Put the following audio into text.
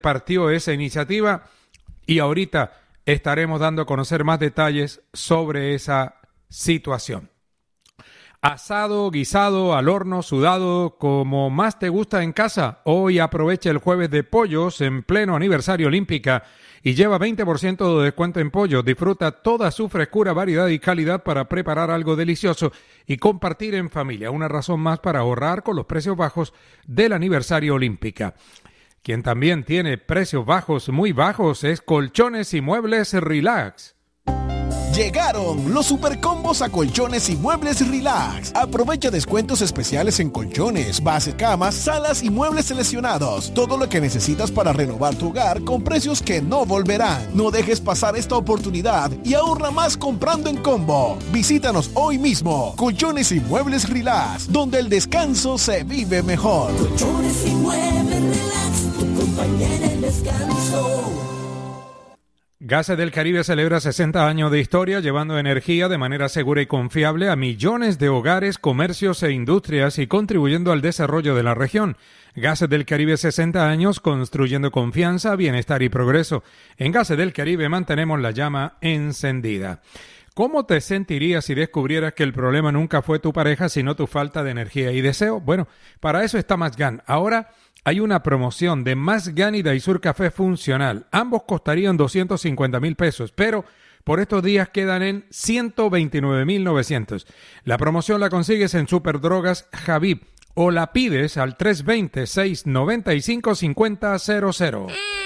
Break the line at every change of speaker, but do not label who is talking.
partió esa iniciativa y ahorita estaremos dando a conocer más detalles sobre esa situación. Asado, guisado, al horno, sudado, como más te gusta en casa. Hoy aprovecha el jueves de pollos en pleno aniversario Olímpica y lleva 20% de descuento en pollo. Disfruta toda su frescura, variedad y calidad para preparar algo delicioso y compartir en familia. Una razón más para ahorrar con los precios bajos del aniversario Olímpica. Quien también tiene precios bajos, muy bajos, es Colchones y Muebles Relax.
Llegaron los supercombos a Colchones y Muebles Relax. Aprovecha descuentos especiales en colchones, bases, camas, salas y muebles seleccionados. Todo lo que necesitas para renovar tu hogar con precios que no volverán. No dejes pasar esta oportunidad y ahorra más comprando en combo. Visítanos hoy mismo. Colchones y Muebles Relax, donde el descanso se vive mejor.
Colchones y Muebles Relax, tu compañía en el descanso.
Gases del Caribe celebra 60 años de historia, llevando energía de manera segura y confiable a millones de hogares, comercios e industrias y contribuyendo al desarrollo de la región. Gases del Caribe, 60 años construyendo confianza, bienestar y progreso. En Gases del Caribe mantenemos la llama encendida. ¿Cómo te sentirías si descubrieras que el problema nunca fue tu pareja, sino tu falta de energía y deseo? Bueno, para eso está Mazgan. Ahora hay una promoción de Mazgan y Daisur Café funcional. Ambos costarían 250,000 pesos, pero por estos días quedan en 129,900. La promoción la consigues en Superdrogas Javib o la pides al 320-695-5000.